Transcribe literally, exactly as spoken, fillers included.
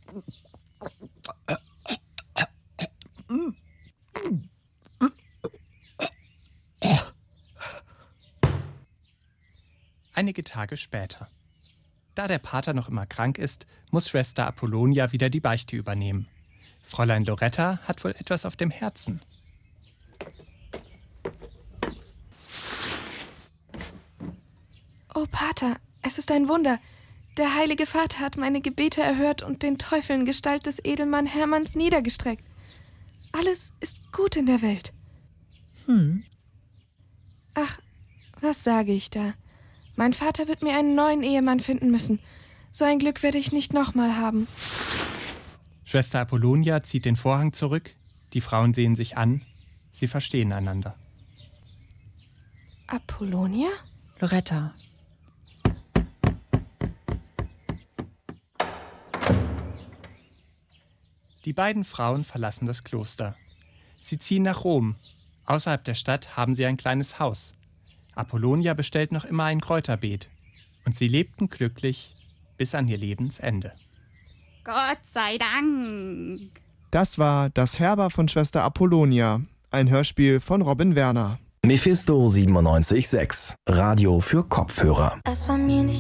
Einige Tage später. Da der Pater noch immer krank ist, muss Schwester Apollonia wieder die Beichte übernehmen. Fräulein Loretta hat wohl etwas auf dem Herzen. Oh, Pater, es ist ein Wunder. Der Heilige Vater hat meine Gebete erhört und den Teufel in Gestalt des Edelmann Hermanns niedergestreckt. Alles ist gut in der Welt. Hm. Ach, was sage ich da? Mein Vater wird mir einen neuen Ehemann finden müssen. So ein Glück werde ich nicht nochmal haben. Schwester Apollonia zieht den Vorhang zurück. Die Frauen sehen sich an. Sie verstehen einander. Apollonia? Loretta. Die beiden Frauen verlassen das Kloster. Sie ziehen nach Rom. Außerhalb der Stadt haben sie ein kleines Haus. Apollonia bestellt noch immer ein Kräuterbeet. Und sie lebten glücklich bis an ihr Lebensende. Gott sei Dank. Das war Das Herber von Schwester Apollonia, ein Hörspiel von Robin Werner. Mephisto siebenundneunzig Komma sechs, Radio für Kopfhörer. Es war mir nicht